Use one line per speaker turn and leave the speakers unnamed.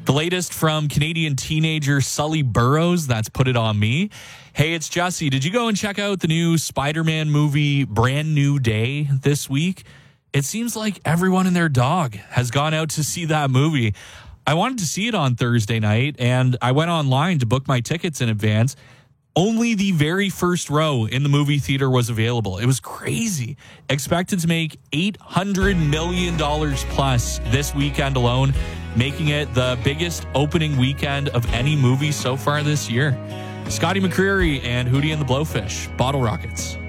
The latest from Canadian teenager Sully Burrows, that's Put It On Me. Hey, it's Jesse. Did you go and check out the new Spider-Man movie, Brand New Day, this week? It seems like everyone and their dog has gone out to see that movie. I wanted to see it on Thursday night, and I went online to book my tickets in advance. Only the very first row in the movie theater was available. It was crazy. Expected to make $800 million plus this weekend alone, making it the biggest opening weekend of any movie so far this year. Scotty McCreery and Hootie and the Blowfish, Bottle Rockets.